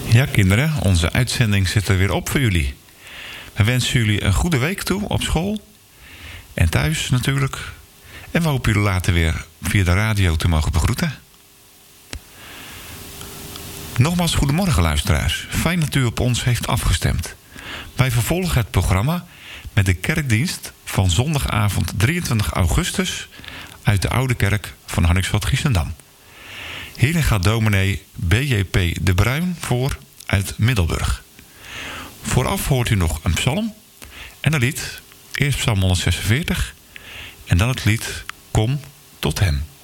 Ja, kinderen, onze uitzending zit er weer op voor jullie. We wensen jullie een goede week toe op school. En thuis natuurlijk. En we hopen jullie later weer via de radio te mogen begroeten. Nogmaals goedemorgen luisteraars. Fijn dat u op ons heeft afgestemd. Wij vervolgen het programma met de kerkdienst van zondagavond 23 augustus... uit de Oude Kerk van Harniksveld-Giessendam. Hierin gaat dominee B.J.P. de Bruin voor uit Middelburg. Vooraf hoort u nog een psalm en een lied. Eerst psalm 146 en dan het lied Kom tot hem.